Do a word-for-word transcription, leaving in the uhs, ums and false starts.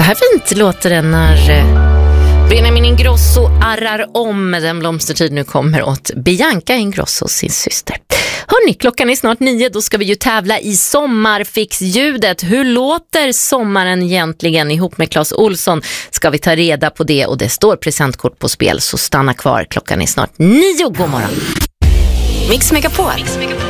här fint låter det när eh, Benjamin Ingrosso arrar om den blomstertid nu kommer åt Bianca Ingrosso, sin syster. Hörrni, klockan är snart nio, då ska vi ju tävla i sommarfix-ljudet. Hur låter sommaren egentligen? Ihop med Claes Olsson ska vi ta reda på det, och det står presentkort på spel, så stanna kvar. Klockan är snart nio, god morgon. Mix Megapol. Mix Megapol.